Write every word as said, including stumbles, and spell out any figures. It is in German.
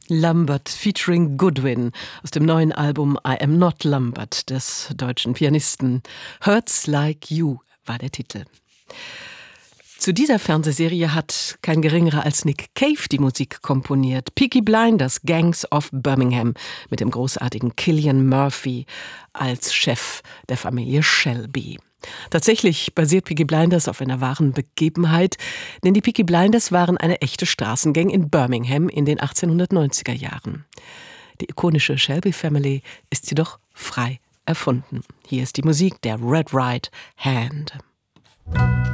Lambert featuring Goodwin aus dem neuen Album I Am Not Lambert des deutschen Pianisten. Hurts Like You war der Titel. Zu dieser Fernsehserie hat kein geringerer als Nick Cave die Musik komponiert. Peaky Blinders, Gangs of Birmingham mit dem großartigen Cillian Murphy als Chef der Familie Shelby. Tatsächlich basiert Peaky Blinders auf einer wahren Begebenheit, denn die Peaky Blinders waren eine echte Straßengang in Birmingham in den achtzehnhundertneunziger Jahren. Die ikonische Shelby Family ist jedoch frei erfunden. Hier ist die Musik der Red Right Hand.